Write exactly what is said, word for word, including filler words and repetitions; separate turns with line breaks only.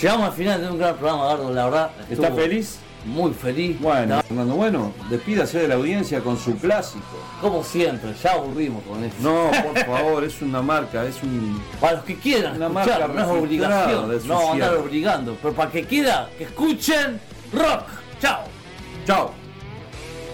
Llegamos al final de un gran programa, Gardo, la verdad.
¿Estás feliz?
Muy feliz.
Bueno, Fernando, bueno, despídase de la audiencia con su clásico.
Como siempre, ya aburrimos con esto.
No, por favor, es una marca, es un...
Para los que quieran
una
escuchar,
marca
no es obligación, no andar obligando. Pero para que quiera que escuchen rock. Chao.
Chao.